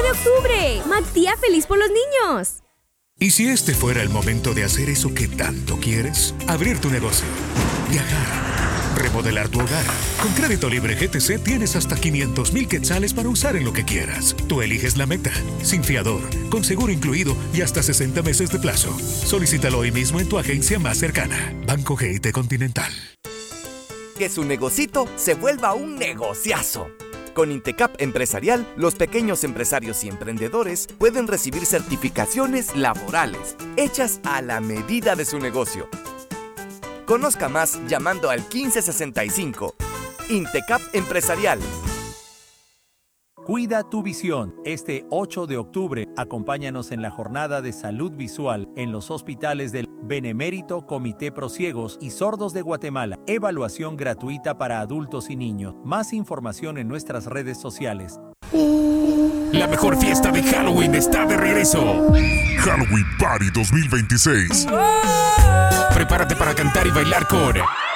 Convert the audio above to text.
de octubre! ¡Matías feliz por los niños! ¿Y si este fuera el momento de hacer eso que tanto quieres? Abrir tu negocio, viajar, remodelar tu hogar. Con Crédito Libre GTC tienes hasta 500,000 quetzales para usar en lo que quieras. Tú eliges la meta, sin fiador, con seguro incluido y hasta 60 meses de plazo. Solicítalo hoy mismo en tu agencia más cercana. Banco GIT Continental. Que su negocito se vuelva un negociazo. Con Intecap Empresarial, los pequeños empresarios y emprendedores pueden recibir certificaciones laborales hechas a la medida de su negocio. Conozca más llamando al 1565. Intecap Empresarial. Cuida tu visión. Este 8 de octubre, acompáñanos en la jornada de salud visual en los hospitales del Benemérito Comité Prociegos y Sordos de Guatemala. Evaluación gratuita para adultos y niños. Más información en nuestras redes sociales. La mejor fiesta de Halloween está de regreso. Halloween Party 2026. Prepárate para cantar y bailar con